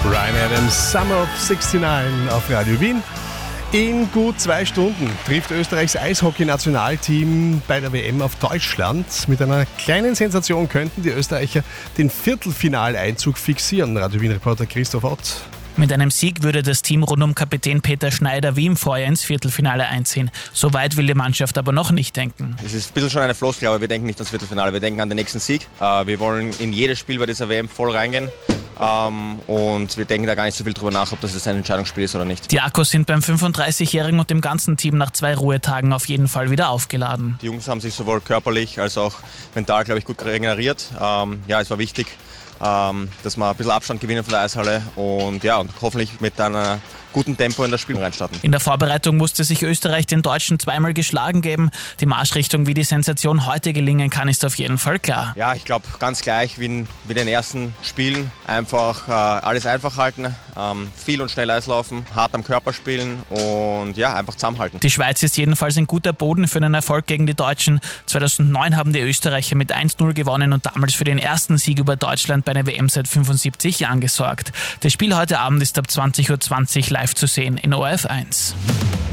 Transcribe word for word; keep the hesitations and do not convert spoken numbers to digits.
Bryan Adams, Summer of sixty-nine auf Radio Wien. In gut zwei Stunden trifft Österreichs Eishockey-Nationalteam bei der W M auf Deutschland. Mit einer kleinen Sensation könnten die Österreicher den Viertelfinaleinzug fixieren. Radio Wien-Reporter Christoph Ott. Mit einem Sieg würde das Team rund um Kapitän Peter Schneider wie im Vorjahr ins Viertelfinale einziehen. So weit will die Mannschaft aber noch nicht denken. Es ist ein bisschen schon eine Floskel, aber wir denken nicht ans Viertelfinale, wir denken an den nächsten Sieg. Wir wollen in jedes Spiel bei dieser W M voll reingehen. Um, und wir denken da gar nicht so viel drüber nach, ob das jetzt ein Entscheidungsspiel ist oder nicht. Die Akkus sind beim fünfunddreißigjährigen und dem ganzen Team nach zwei Ruhetagen auf jeden Fall wieder aufgeladen. Die Jungs haben sich sowohl körperlich als auch mental, glaube ich, gut regeneriert. Um, ja, es war wichtig, um, dass wir ein bisschen Abstand gewinnen von der Eishalle und ja, und hoffentlich mit einer guten Tempo in das Spiel reinstarten. In der Vorbereitung musste sich Österreich den Deutschen zweimal geschlagen geben. Die Marschrichtung, wie die Sensation heute gelingen kann, ist auf jeden Fall klar. Ja, ich glaube ganz gleich wie in, wie den ersten Spielen. Einfach äh, alles einfach halten, ähm, viel und schnell Eislaufen, hart am Körper spielen und ja, einfach zusammenhalten. Die Schweiz ist jedenfalls ein guter Boden für einen Erfolg gegen die Deutschen. zweitausendneun haben die Österreicher mit eins null gewonnen und damals für den ersten Sieg über Deutschland bei einer W M seit fünfundsiebzig Jahren gesorgt. Das Spiel heute Abend ist ab zwanzig Uhr zwanzig live zu sehen in O R F eins.